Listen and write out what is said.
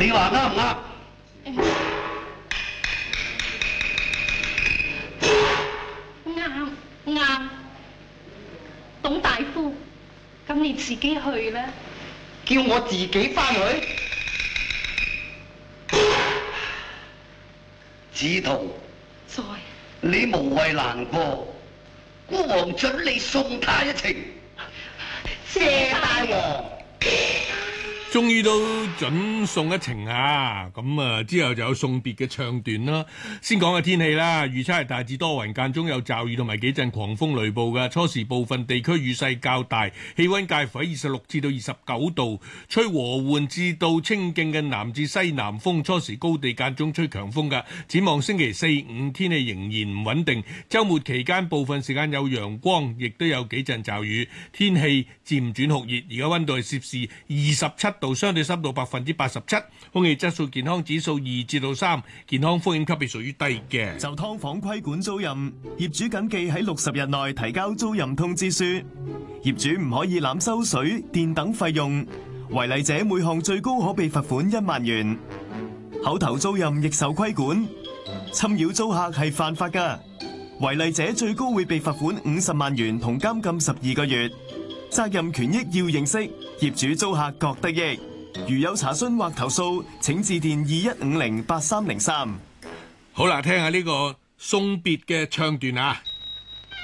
你話啱唔啱？ 啱啱，董大夫，咁你自己去啦。 叫我自己翻去？子圖， 在， 你無謂難過，孤王准你送他一程。謝大王。 終於都準送一程啊！咁啊，之後就有送別嘅唱段啦。先講下天氣啦，預測係大致多雲，間中有驟雨同埋幾陣狂風雷暴嘅。初時部分地區雨勢較大，氣溫介乎喺26至到29度，吹和緩至到清勁嘅南至西南風。初時高地間中吹強風嘅。展望星期四五天氣仍然唔穩定，週末期間部分時間有陽光，亦都有幾陣驟雨，天氣漸轉酷熱。而家溫度係攝氏27度，相對濕度87%，空氣質素健康指數2至到3，健康風險級別屬於低嘅。 就劏房規管租賃，業主謹記喺60日內提交租賃通知書。業主唔可以濫收水電等費用，違例者每項最高可被罰款1萬元。口頭租賃亦受規管，侵擾租客係犯法㗎，違例者最高會被罰款50萬元同監禁12個月。責任權益要認識，業主租客各得益。如有查詢或投訴，請致電21508303。 好啦，聽下呢個送別嘅唱段啊！